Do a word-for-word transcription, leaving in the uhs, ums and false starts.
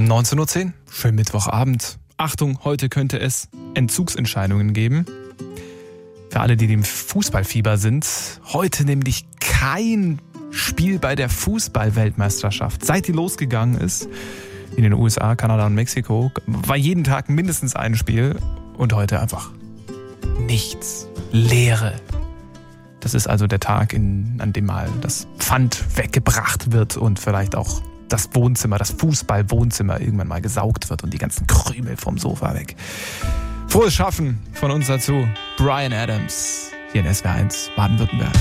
neunzehn Uhr zehn, schönen Mittwochabend. Achtung, heute könnte es Entzugsentscheidungen geben. Für alle, die im Fußballfieber sind, heute nämlich kein Spiel bei der Fußball-Weltmeisterschaft. Seit die losgegangen ist, in den U S A, Kanada und Mexiko, war jeden Tag mindestens ein Spiel und heute einfach nichts. Leere. Das ist also der Tag, in, an dem mal das Pfand weggebracht wird und vielleicht auch das Wohnzimmer, das Fußball-Wohnzimmer irgendwann mal gesaugt wird und die ganzen Krümel vom Sofa weg. Frohes Schaffen von uns dazu. Bryan Adams hier in S W R eins Baden-Württemberg.